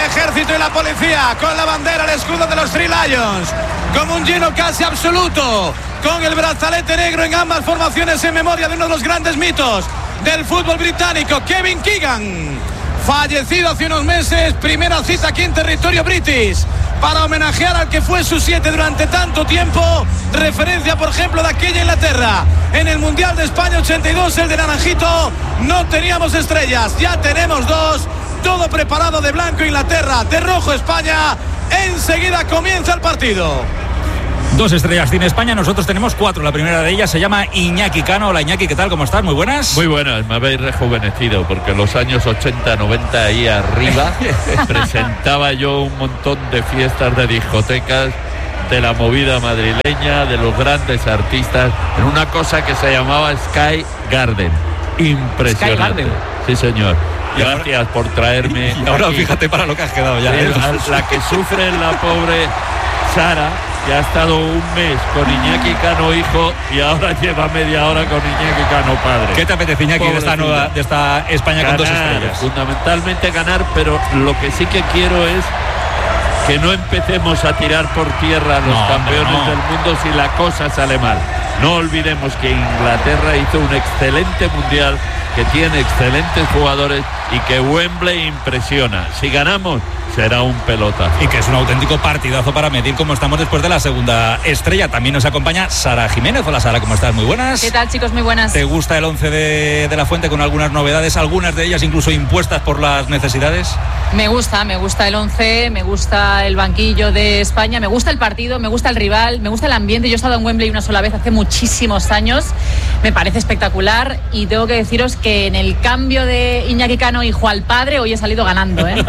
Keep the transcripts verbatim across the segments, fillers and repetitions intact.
ejército y la policía, con la bandera, el escudo de los Three Lions, como un lleno casi absoluto, con el brazalete negro en ambas formaciones, en memoria de uno de los grandes mitos del fútbol británico, Kevin Keegan, fallecido hace unos meses. Primera cita aquí en territorio british para homenajear al que fue su siete durante tanto tiempo. Referencia, por ejemplo, de aquella Inglaterra en el Mundial de España ochenta y dos, el de Naranjito. No teníamos estrellas, ya tenemos dos. Todo preparado de blanco Inglaterra, de rojo España. Enseguida comienza el partido. Dos estrellas tiene España, nosotros tenemos cuatro. La primera de ellas se llama Iñaki Cano. Hola Iñaki, ¿qué tal? ¿Cómo estás? Muy buenas. Muy buenas, me habéis rejuvenecido, porque en los años ochenta, noventa ahí arriba presentaba yo un montón de fiestas de discotecas, de la movida madrileña, de los grandes artistas, en una cosa que se llamaba Sky Garden. Impresionante. Sky Garden. Sí, señor. Gracias ahora, por traerme. Y ahora aquí. Fíjate para lo que has quedado ya. ¿eh? La, la que sufre la pobre Sara, que ha estado un mes con Iñaki Cano hijo y ahora lleva media hora con Iñaki Cano padre. ¿Qué te apetece, Iñaki, de esta nueva, de esta España ganar, con dos estrellas? Fundamentalmente ganar, pero lo que sí que quiero es que no empecemos a tirar por tierra a los no, campeones no. del mundo si la cosa sale mal. No olvidemos que Inglaterra hizo un excelente mundial, que tiene excelentes jugadores y que Wembley impresiona. Si ganamos, será un pelota. Y que es un auténtico partidazo para medir cómo estamos después de la segunda estrella. También nos acompaña Sara Jiménez. Hola Sara, ¿cómo estás? Muy buenas. ¿Qué tal, chicos? Muy buenas. ¿Te gusta el once de, de la Fuente con algunas novedades, algunas de ellas incluso impuestas por las necesidades? Me gusta, me gusta el once, me gusta el banquillo de España, me gusta el partido, me gusta el rival, me gusta el ambiente. Yo he estado en Wembley una sola vez hace muchísimos años, me parece espectacular y tengo que deciros que en el cambio de Iñaki Cano hijo al padre hoy he salido ganando, ¿eh?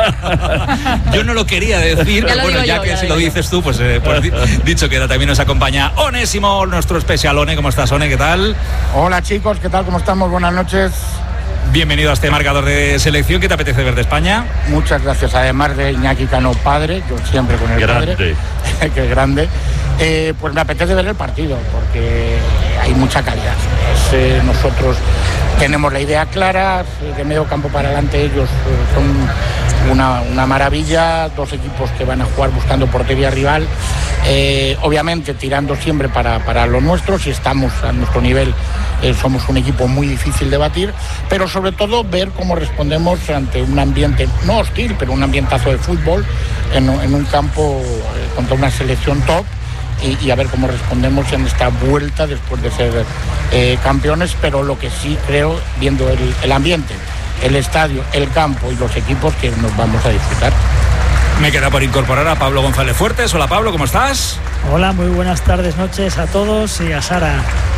Yo no lo quería decir, ya pero bueno, ya yo, que ya si lo dices tú, pues, eh, pues dicho queda. También nos acompaña Onésimo, nuestro especial One. ¿Cómo estás, One? ¿Qué tal? Hola chicos, ¿qué tal? ¿Cómo estamos? Buenas noches. Bienvenido a este marcador de selección. ¿Qué te apetece ver de España? Muchas gracias. Además de Iñaki Cano padre, yo siempre con el grande. padre, que grande, eh, pues me apetece ver el partido porque hay mucha calidad. Es, eh, nosotros tenemos la idea clara, de medio campo para adelante ellos eh, son una, una maravilla, dos equipos que van a jugar buscando portería rival, eh, obviamente tirando siempre para, para lo nuestro. Si estamos a nuestro nivel, eh, somos un equipo muy difícil de batir, pero sobre todo ver cómo respondemos ante un ambiente, no hostil, pero un ambientazo de fútbol en, en un campo eh, contra una selección top. Y, y a ver cómo respondemos en esta vuelta después de ser eh, campeones, pero lo que sí creo, viendo el, el ambiente, el estadio, el campo y los equipos, que nos vamos a disfrutar. Me queda por incorporar a Pablo González Fuertes. Hola Pablo, ¿cómo estás? Hola, muy buenas tardes, noches a todos y a Sara.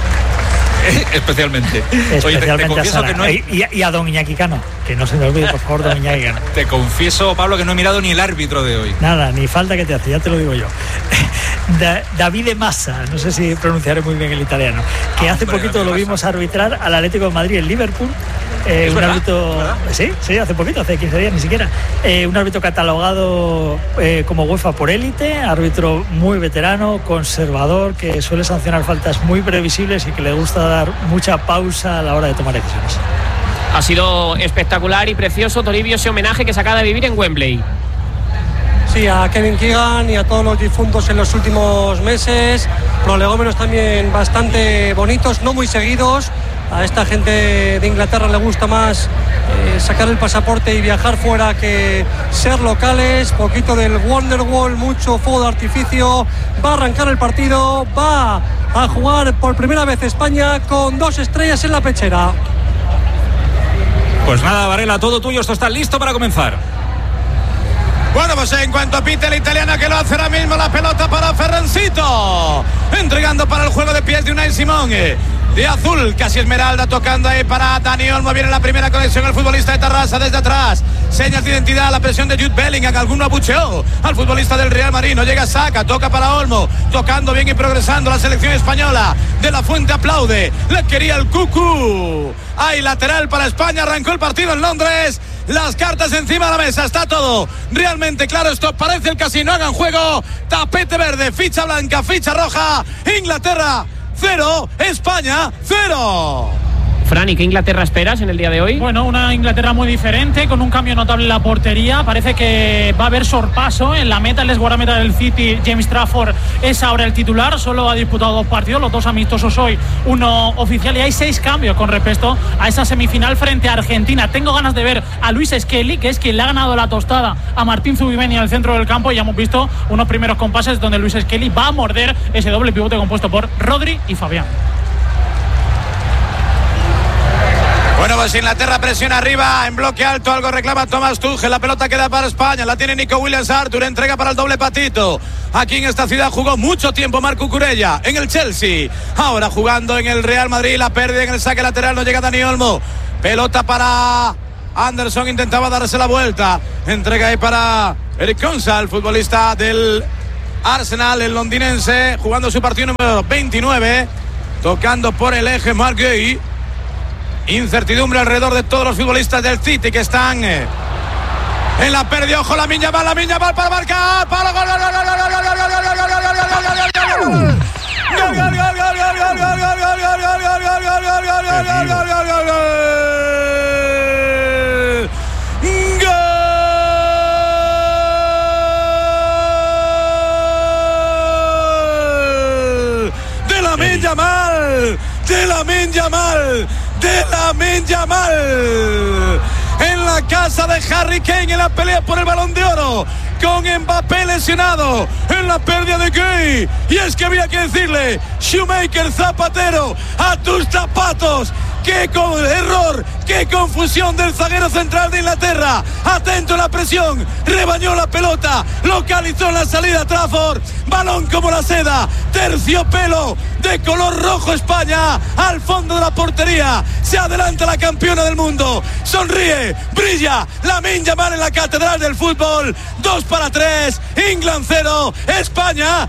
Especialmente. Especialmente Oye, te, te confieso a Sara. que no he... y, y a don Iñaki Cano, que no se me olvide, por favor, don Iñaki Cano. Te confieso, Pablo, que no he mirado ni el árbitro de hoy. Nada, ni falta que te hace, ya te lo digo yo. Da, Davide Massa, no sé si pronunciaré muy bien el italiano, que hace Hombre, poquito lo vimos arbitrar al Atlético de Madrid en Liverpool. Eh, un verdad, árbitro, sí, sí, hace poquito, hace quince días ni siquiera. Eh, un árbitro catalogado eh, como UEFA por élite, árbitro muy veterano, conservador, que suele sancionar faltas muy previsibles y que le gusta dar mucha pausa a la hora de tomar decisiones. Ha sido espectacular y precioso, Toribio, ese homenaje que se acaba de vivir en Wembley. Sí, a Kevin Keegan y a todos los difuntos en los últimos meses, prolegómenos también bastante bonitos, no muy seguidos. A esta gente de Inglaterra le gusta más eh, sacar el pasaporte y viajar fuera que ser locales. Poquito del Wonderwall, mucho fuego de artificio. Va a arrancar el partido, va a jugar por primera vez España con dos estrellas en la pechera. Pues nada, Varela, todo tuyo, esto está listo para comenzar. Bueno, pues en cuanto pite el italiano, que lo hace ahora mismo, la pelota para Ferrancito, entregando para el juego de pies de Unai Simón. De azul, casi esmeralda, tocando ahí para Dani Olmo. Viene la primera conexión, el futbolista de Tarrasa desde atrás. Señas de identidad, la presión de Jude Bellingham. Alguno abucheó al futbolista del Real Madrid. No llega Saka, toca para Olmo. Tocando bien y progresando la selección española. De la Fuente aplaude. Le quería el cucú. Hay lateral para España. Arrancó el partido en Londres. Las cartas encima de la mesa. Está todo realmente claro. Esto parece el casino. Hagan juego. Tapete verde, ficha blanca, ficha roja. Inglaterra cero, España cero. Fran, ¿y qué Inglaterra esperas en el día de hoy? Bueno, una Inglaterra muy diferente, con un cambio notable en la portería. Parece que va a haber sorpaso en la meta. El guardameta del City, James Trafford, es ahora el titular. Solo ha disputado dos partidos, los dos amistosos hoy, uno oficial, y hay seis cambios con respecto a esa semifinal frente a Argentina. Tengo ganas de ver a Luis Skelly, que es quien le ha ganado la tostada a Martín Zubimendi en el centro del campo, y ya hemos visto unos primeros compases donde Luis Skelly va a morder ese doble pivote compuesto por Rodri y Fabián. Bueno, pues Inglaterra presiona arriba, en bloque alto, algo reclama Thomas Tuchel, la pelota queda para España, la tiene Nico Williams-Arthur, entrega para el doble patito. Aquí en esta ciudad jugó mucho tiempo Marco Cucurella, en el Chelsea, ahora jugando en el Real Madrid, la pérdida en el saque lateral, no llega Dani Olmo, pelota para Anderson, intentaba darse la vuelta, entrega ahí para Eric Konsa, el futbolista del Arsenal, el londinense, jugando su partido número veintinueve, tocando por el eje Marc Guéhi. Incertidumbre alrededor de todos los futbolistas del City que están en la pérdida. Ojo, Lamine Yamal, Lamine Yamal para marcar, para gol, gol, gol, gol, gol, gol, gol, de Lamine Yamal, de Lamine Yamal. de Lamine Yamal en la casa de Harry Kane en la pelea por el Balón de Oro, con Mbappé lesionado, en la pérdida de Gueye. Y es que había que decirle: Shoemaker, zapatero, a tus zapatos. ¡Qué error! ¡Qué confusión del zaguero central de Inglaterra! Atento a la presión, rebañó la pelota, localizó en la salida Trafford, balón como la seda, terciopelo de color rojo España, al fondo de la portería, se adelanta la campeona del mundo, sonríe, brilla, Lamine Yamal en la catedral del fútbol. Dos para tres, England cero, España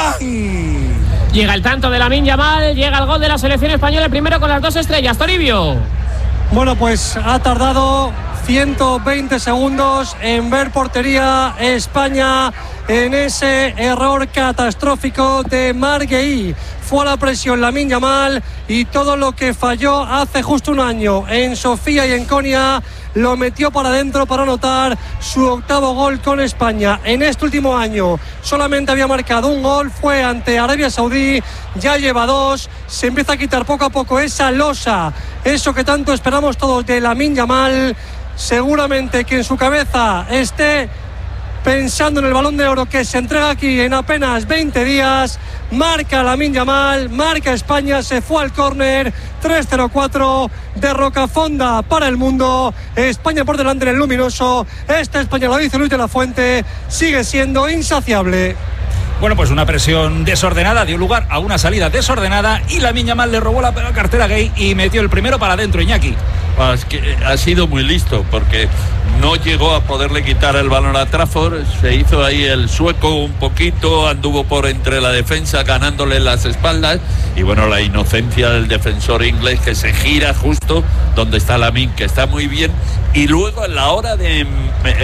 one. Llega el tanto de Lamine Yamal, llega el gol de la selección española, el primero con las dos estrellas. Toribio. Bueno, pues ha tardado ciento veinte segundos en ver portería España en ese error catastrófico de Marc Guéhi. Fue a la presión Lamine Yamal y todo lo que falló hace justo un año en Sofía y en Konya lo metió para adentro para anotar su octavo gol con España. En este último año solamente había marcado un gol, fue ante Arabia Saudí, ya lleva dos, se empieza a quitar poco a poco esa losa, eso que tanto esperamos todos de Lamine Yamal. Seguramente que en su cabeza esté pensando en el Balón de Oro que se entrega aquí en apenas veinte días. Marca Lamine Yamal, marca España, se fue al córner. Tres cero cuatro de Rocafonda para el mundo. España por delante en el luminoso. Esta España, lo dice Luis de la Fuente, sigue siendo insaciable. Bueno, pues una presión desordenada dio lugar a una salida desordenada y Lamine Yamal le robó la cartera a Gueye y metió el primero para adentro, Iñaki. Es que ha sido muy listo porque no llegó a poderle quitar el balón a Trafford, se hizo ahí el sueco un poquito, anduvo por entre la defensa ganándole las espaldas y bueno, la inocencia del defensor inglés que se gira justo donde está Lamine, que está muy bien, y luego a la hora de eh,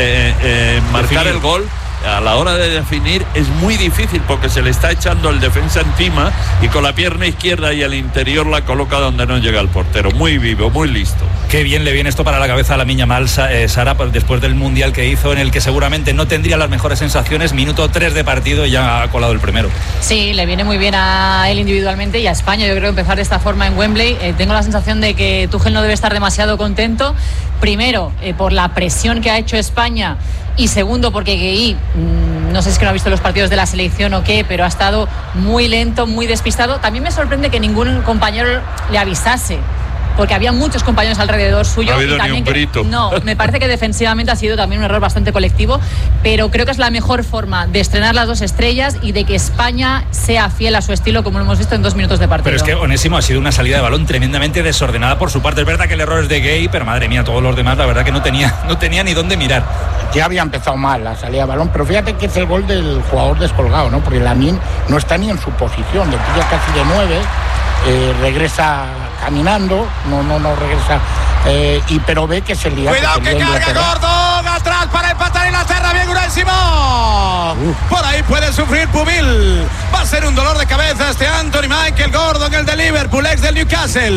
eh, marcar el gol, a la hora de definir es muy difícil porque se le está echando el defensa encima y con la pierna izquierda y el interior la coloca donde no llega el portero. Muy vivo, muy listo. Qué bien le viene esto para la cabeza a Lamine Yamal, eh, Sara, después del Mundial que hizo, en el que seguramente no tendría las mejores sensaciones. Minuto tres de partido y ya ha colado el primero. Sí, le viene muy bien a él individualmente y a España. Yo creo que empezar de esta forma en Wembley, eh, tengo la sensación de que Tuchel no debe estar demasiado contento. Primero, eh, por la presión que ha hecho España, y segundo, porque Gueye, mmm, no sé si es que no ha visto los partidos de la selección o qué, pero ha estado muy lento, muy despistado. También me sorprende que ningún compañero le avisase, porque había muchos compañeros alrededor suyo. No ha habido y también ni un grito. Que, no, me parece que defensivamente ha sido también un error bastante colectivo, pero creo que es la mejor forma de estrenar las dos estrellas y de que España sea fiel a su estilo, como lo hemos visto en dos minutos de partido. Pero es que, Onésimo, ha sido una salida de balón tremendamente desordenada por su parte. Es verdad que el error es de Gueye, pero madre mía, todos los demás, la verdad que no tenía, no tenía ni dónde mirar. Ya había empezado mal la salida de balón, pero fíjate que es el gol del jugador descolgado, ¿no? Porque Lamine no está ni en su posición, le pilla casi de nueve, eh, regresa caminando, no, no, no regresa, eh, y pero ve que se lía. Cuidado que, que carga Gordon, atrás para empatar Inglaterra, bien Unai Simón. Uh. Por ahí puede sufrir Pubil. Va a ser un dolor de cabeza este Anthony Michael Gordon, el de Liverpool, ex del Newcastle.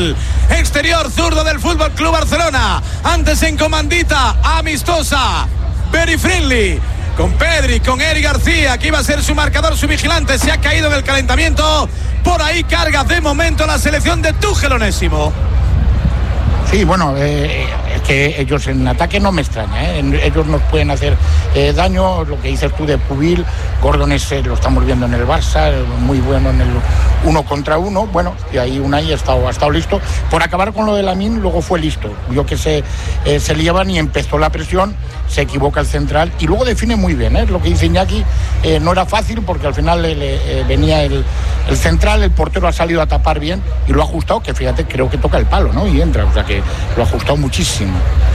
exterior zurdo del Fútbol Club Barcelona. Antes en comandita amistosa, very friendly, con Pedri, con Eric García, que iba a ser su marcador, su vigilante. Se ha caído en el calentamiento. Por ahí carga de momento la selección de Tuchel, Onésimo. Sí, bueno, eh, es que ellos en ataque no me extraña, ¿eh? Ellos nos pueden hacer eh, daño. Lo que dices tú de Pubil, Gordon ese lo estamos viendo en el Barça, muy bueno en el uno contra uno. Bueno, y ahí Unai ha estado, ha estado listo. Por acabar con lo de Lamine, luego fue listo. Vio que se, eh, se liaban y empezó la presión, se equivoca el central y luego define muy bien, ¿eh? Lo que dice Iñaki, eh, no era fácil porque al final le, le, eh, venía el, el central, el portero ha salido a tapar bien y lo ha ajustado, que fíjate, creo que toca el palo, ¿no? Y entra, o sea que lo ha ajustado muchísimo.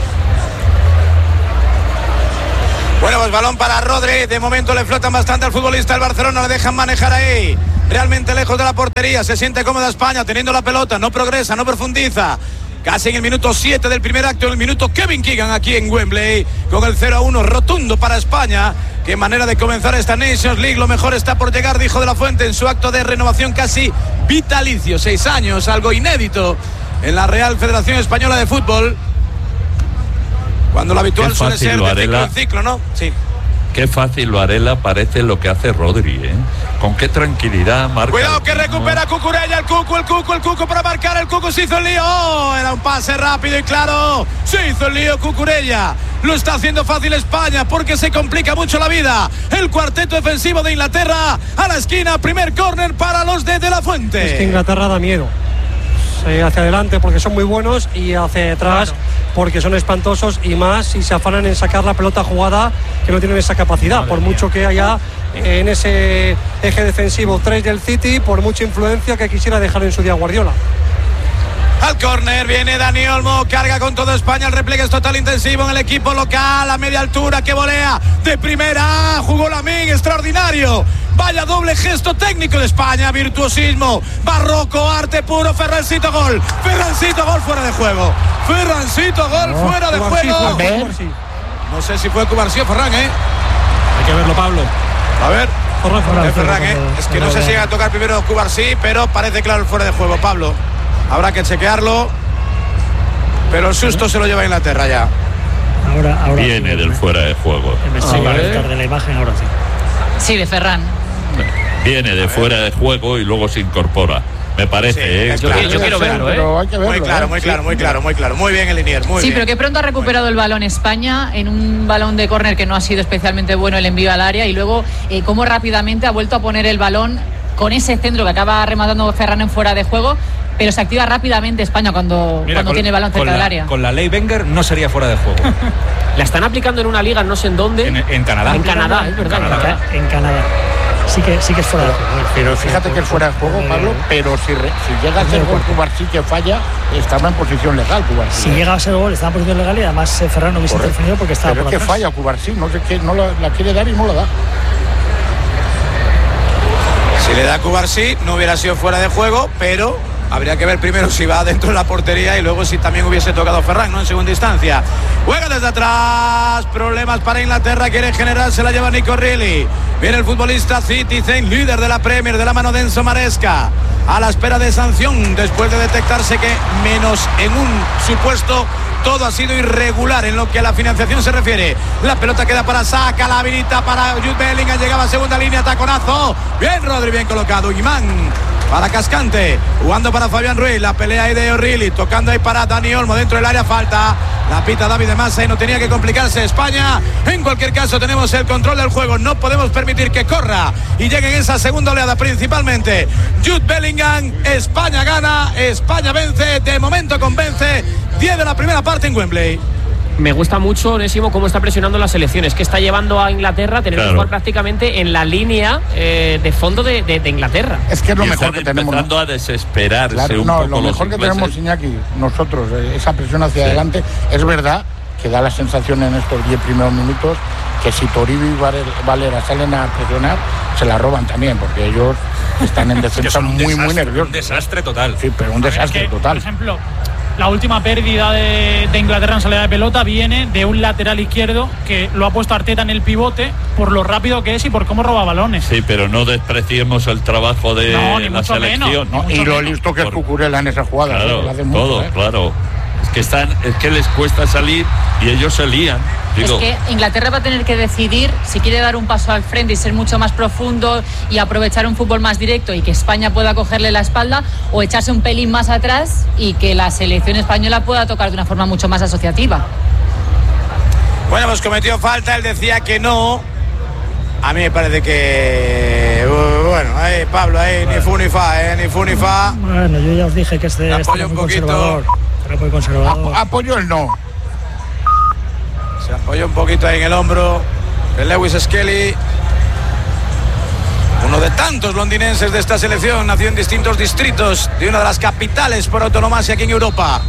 Bueno, pues balón para Rodri. De momento le flotan bastante al futbolista del Barcelona, le dejan manejar ahí. Realmente lejos de la portería, se siente cómoda España teniendo la pelota, no progresa, no profundiza. Casi en el minuto siete del primer acto, el minuto Kevin Keegan aquí en Wembley, con el cero a uno rotundo para España. Qué manera de comenzar esta Nations League, lo mejor está por llegar, dijo De la Fuente en su acto de renovación casi vitalicio, seis años, algo inédito en la Real Federación Española de Fútbol, cuando lo habitual suele ser de ciclo en ciclo, ¿no? Sí. Qué fácil lo Varela parece lo que hace Rodri, ¿eh? Con qué tranquilidad marca. Cuidado que recupera Cucurella, el Cucu, el Cucu, el Cucu para marcar, el Cucu se hizo el lío. Oh, era un pase rápido y claro, se hizo el lío Cucurella. Lo está haciendo fácil España porque se complica mucho la vida. El cuarteto defensivo de Inglaterra a la esquina, primer córner para los de De la Fuente. Es que Inglaterra da miedo. Se hacia adelante porque son muy buenos y hacia atrás claro, porque son espantosos, y más si se afanan en sacar la pelota jugada, que no tienen esa capacidad. Por mucho que haya en ese eje defensivo tres del City, por mucha influencia que quisiera dejar en su día Guardiola. Al córner viene Dani Olmo, carga con todo España, el repliegue es total intensivo en el equipo local, a media altura, que volea de primera, jugó Lamine, extraordinario. Vaya doble gesto técnico de España, virtuosismo, barroco, arte puro, Ferrancito gol, Ferrancito gol fuera de juego, Ferrancito gol no, fuera de Cubarsí, juego. Cubarsí. No sé si fue Cubarsí o Ferran, ¿eh? Hay que verlo, Pablo. A ver. Ferran, Ferran, Ferran, ¿eh? Es que no sé si llega a tocar primero Cubarsí, pero parece claro el fuera de juego, Pablo. Habrá que chequearlo, pero el susto se lo lleva a Inglaterra ya. Ahora, ahora viene sí, del fuera de juego. Sí, de la imagen ahora sí. Sí, de Ferran. Viene de fuera de juego y luego se incorpora. Me parece, sí, ¿eh? Yo, yo quiero verlo, ¿eh? Hay que verlo, muy claro, muy claro, muy claro, muy claro. Muy bien el Liniers, muy sí, bien. Pero que pronto ha recuperado el balón España en un balón de córner que no ha sido especialmente bueno el envío al área, y luego eh, cómo rápidamente ha vuelto a poner el balón con ese centro que acaba rematando Ferran en fuera de juego. Pero se activa rápidamente España cuando, Mira, cuando con, tiene el balón cerca la, del área. Con la ley Wenger no sería fuera de juego. La están aplicando en una liga, no sé en dónde. En, en Canadá. En Canadá, es verdad. Canadá. En Canadá. Sí que, sí que es fuera de juego. Pero fíjate que es fuera de juego, Pablo, pero si, re, si llega a ser gol Cubarsí que falla, estaba en posición legal Cubarsí. Si llega a ser gol, estaba en posición legal y además eh, Ferran no hubiese Correcto. intervenido porque estaba pero por es que falla Cubarsí, no sé qué, no la, la quiere dar y no la da. Si le da Cubarsí, no hubiera sido fuera de juego, pero habría que ver primero si va dentro de la portería y luego si también hubiese tocado Ferran, ¿no? En segunda instancia. Juega desde atrás, problemas para Inglaterra, quiere generar, se la lleva Nico Reilly. Viene el futbolista Citizen, líder de la Premier, de la mano de Enzo Maresca, a la espera de sanción, después de detectarse que menos en un supuesto todo ha sido irregular en lo que a la financiación se refiere. La pelota queda para Saka, la habilita para Jude Bellingham, llegaba a segunda línea, taconazo. Bien Rodri, bien colocado. Guimán para Cascante, jugando para Fabián Ruiz, la pelea ahí de O'Reilly, tocando ahí para Dani Olmo dentro del área, falta, la pita David de Massa y no tenía que complicarse España. En cualquier caso tenemos el control del juego, no podemos permitir que corra y llegue en esa segunda oleada principalmente Jude Bellingham. España gana, España vence, de momento convence. diez de la primera parte en Wembley. Me gusta mucho, Onésimo, cómo está presionando las selecciones, que está llevando a Inglaterra a tener claro. que jugar prácticamente en la línea eh, de fondo de, de, de Inglaterra. Es que es lo y mejor que tenemos. Empezando a desesperarse claro, un no, poco lo mejor que tenemos, Iñaki, nosotros, esa presión hacia sí. adelante, es verdad que da la sensación en estos diez primeros minutos que si Toribio y Valera salen a presionar, se la roban también, porque ellos están en defensa muy, desastre, muy nerviosos. Un desastre total. Sí, pero un desastre que, total. Por ejemplo, la última pérdida de, de Inglaterra en salida de pelota viene de un lateral izquierdo que lo ha puesto Arteta en el pivote por lo rápido que es y por cómo roba balones. Sí, pero no despreciemos el trabajo de no, ni la mucho selección. Menos, no, ni y mucho lo menos. listo que es Por... Cucurella en esa jugada. Claro, lo hace todo, mucho, ¿eh? claro. Es que están, es que les cuesta salir y ellos se lían. Digo, es que Inglaterra va a tener que decidir si quiere dar un paso al frente y ser mucho más profundo y aprovechar un fútbol más directo y que España pueda cogerle la espalda, o echarse un pelín más atrás y que la selección española pueda tocar de una forma mucho más asociativa. Bueno, pues cometió falta, él decía que no. A mí me parece que... Uh, bueno, ahí Pablo, ahí ni fu ni fa, ¿eh? Ni fu ni fa. Bueno, yo ya os dije que este apoyo era un muy poquito. conservador. Era muy conservador. A- apoyo el no. Se apoyó un poquito ahí en el hombro de Lewis Skelly. Uno de tantos londinenses de esta selección, nació en distintos distritos de una de las capitales por autonomía aquí en Europa.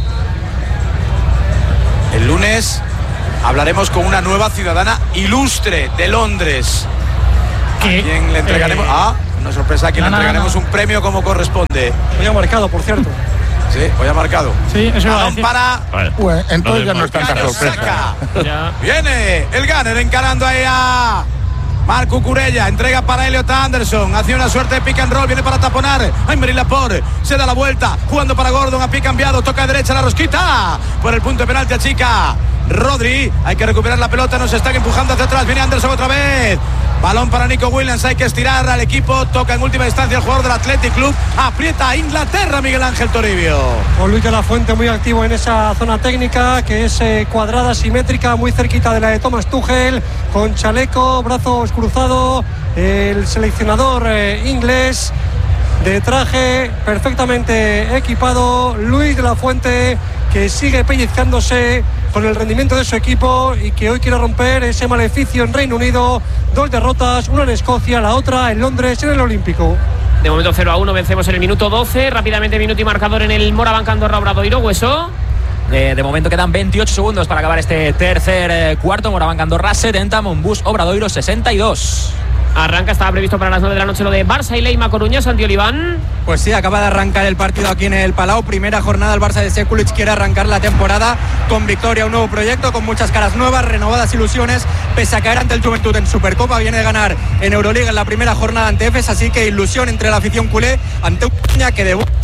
El lunes hablaremos con una nueva ciudadana ilustre de Londres. ¿A ¿Qué? quién le entregaremos? Eh, Ah, una sorpresa, a quien no, le no, entregaremos no. un premio como corresponde. Hoy ha marcado, por cierto. Sí, hoy ha marcado. Sí, eso iba a Balón decir. para vale. Pues entonces ya no es tanta Bukayo sorpresa. Saka. Ya. Viene el Gunner encarando ahí a Marc Cucurella, entrega para Elliot Anderson, hace una suerte de pick and roll, viene para taponar a Emery Laporte, se da la vuelta, jugando para Gordon, a pie cambiado, toca de derecha la rosquita, por el punto de penalti a chica Rodri, hay que recuperar la pelota, nos están empujando hacia atrás, viene Anderson otra vez, balón para Nico Williams, hay que estirar al equipo, toca en última instancia el jugador del Athletic Club, aprieta a Inglaterra Miguel Ángel Toribio. Con Luis de la Fuente muy activo en esa zona técnica que es eh, cuadrada, simétrica, muy cerquita de la de Thomas Tuchel, con chaleco, brazos cruzados, el seleccionador eh, inglés de traje perfectamente equipado, Luis de la Fuente, que sigue pellizcándose con el rendimiento de su equipo y que hoy quiere romper ese maleficio en Reino Unido. Dos derrotas, una en Escocia, la otra en Londres en el Olímpico. De momento cero a uno, vencemos en el minuto doce. Rápidamente minuto y marcador en el Moraván Andorra Obradoiro. Hueso. De, de momento quedan veintiocho segundos para acabar este tercer eh, cuarto. Moraván Andorra setenta, Monbus Obradoiro sesenta y dos. Arranca, estaba previsto para las nueve de la noche lo de Barça y Leima Coruña, Santi Oliván. Pues sí, acaba de arrancar el partido aquí en el Palau. Primera jornada, el Barça de Sekulic quiere arrancar la temporada con victoria, un nuevo proyecto, con muchas caras nuevas, renovadas ilusiones, pese a caer ante el Juventud en Supercopa. Viene de ganar en Euroliga en la primera jornada ante Efes, así que ilusión entre la afición culé ante un Coruña que debuta.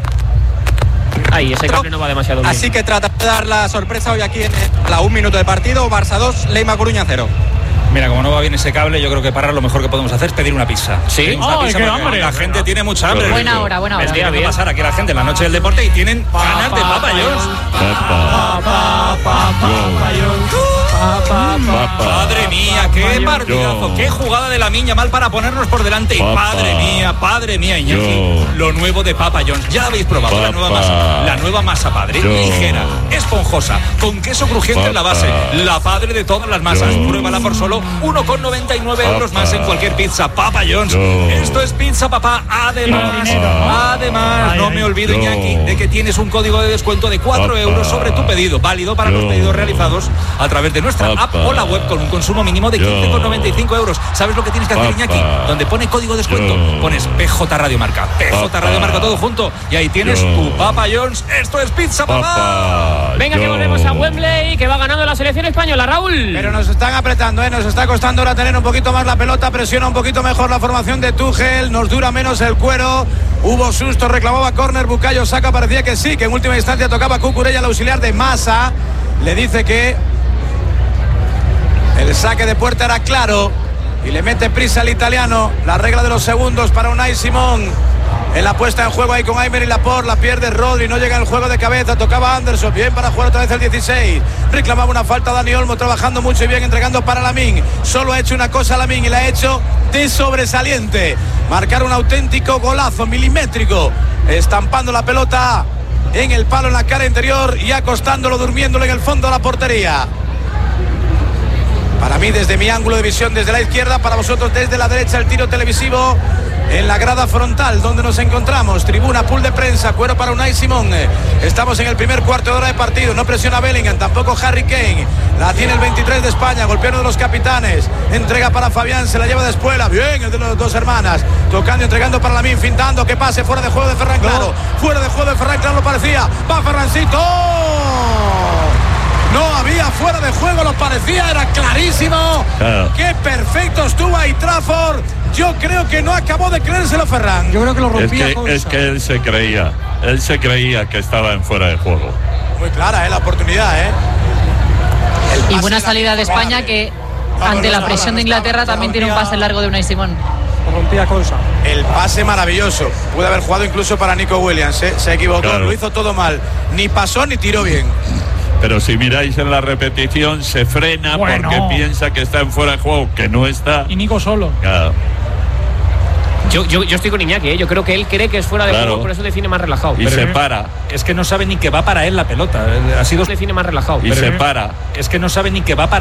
Ahí, ese cable no va demasiado bien. Así que trata de dar la sorpresa hoy aquí en el, a un minuto de partido. Barça dos, Leima Coruña cero. Mira, como no va bien ese cable, yo creo que para lo mejor que podemos hacer es pedir una pizza. Sí. Pedimos una ¡Ay, pizza qué porque hambre! La gente tiene mucha hambre. Buena hora, buena hora. Es que Vendría va a bien. pasar aquí la gente en la noche del deporte y tienen ganas de Papa John's. Madre mía, qué partidazo, Yo. qué jugada de la Miña mal para ponernos por delante. Y Papa. padre mía, padre mía, Iñaki, Yo. lo nuevo de Papa John's. Ya habéis probado la nueva Papa. masa. La nueva masa, padre. Yo. Ligera, esponjosa, con queso crujiente en la base. Papa. La padre de todas las masas. Yo. Pruébala por solo uno con noventa y nueve euros Papa. más en cualquier pizza. Papa John's. Yo. Esto es pizza, papá. Además, dinero, ¿no? además, Ay, no ay. me olvido, Yo. Iñaki, de que tienes un código de descuento de cuatro Papa. euros sobre tu pedido, válido para los Yo. pedidos realizados a través de nuestra Papa. app o la web con un consumo mínimo de Yo. quince con noventa y cinco euros. ¿Sabes lo que tienes que hacer, Papa. Iñaki? Donde pone código descuento, Yo. pones P J Radio Marca, P J Papa. Radio Marca todo junto y ahí tienes Yo. tu Papa John's. Esto es pizza, papá. Papá. Venga, que Yo. volvemos a Wembley, que va ganando la selección española, Raúl. Pero nos están apretando, ¿eh? Nos está costando ahora tener un poquito más la pelota, presiona un poquito mejor la formación de Tuchel, nos dura menos el cuero, hubo susto, reclamaba córner, Bukayo Saka, parecía que sí, que en última instancia tocaba Cucurella, el auxiliar de Massa, le dice que el saque de puerta era claro y le mete prisa al italiano, la regla de los segundos para Unai Simón. En la puesta en juego ahí con Emery Laporte, la pierde Rodri, no llega el juego de cabeza, tocaba Anderson, bien para jugar otra vez el dieciséis, reclamaba una falta Dani Olmo, trabajando mucho y bien, entregando para Lamine, solo ha hecho una cosa Lamine y la ha hecho de sobresaliente, marcar un auténtico golazo milimétrico, estampando la pelota en el palo en la cara interior y acostándolo, durmiéndolo en el fondo de la portería. Para mí, desde mi ángulo de visión, desde la izquierda, para vosotros desde la derecha, el tiro televisivo en la grada frontal, donde nos encontramos. Tribuna, pool de prensa, cuero para Unai Simón. Estamos en el primer cuarto de hora de partido. No presiona Bellingham, tampoco Harry Kane. La tiene el veintitrés de España, golpeando de los capitanes. Entrega para Fabián, se la lleva de Espuela. Bien, el de las dos hermanas. Tocando, entregando para Lamine, fintando. Que pase, fuera de juego de Ferran Claro. No. Fuera de juego de Ferran Claro, lo parecía. Va Ferrancito. No había fuera de juego, lo parecía, era clarísimo. Claro. Qué perfecto estuvo ahí Trafford. Yo creo que no acabó de creérselo Ferran. Yo creo que lo rompía. Es que, es que él se creía, él se creía que estaba en fuera de juego. Muy clara, ¿eh? La oportunidad, ¿eh? Y buena salida de España, que ante la presión de Inglaterra también tiene un pase largo de Unai Simón. Rompía Consa. El pase maravilloso. Puede haber jugado incluso para Nico Williams, ¿eh? Se equivocó, claro. Lo hizo todo mal. Ni pasó ni tiró bien. Pero si miráis en la repetición, se frena bueno. porque piensa que está en fuera de juego, que no está. Y Nico solo. Claro. Yo, yo, yo estoy con Iñaki, ¿eh? Yo creo que él cree que es fuera de claro. juego, por eso define más relajado. Y pero se para. Es que no sabe ni que va para él la pelota. Ha sido define más relajado. Y pero se para. Es que no sabe ni que va para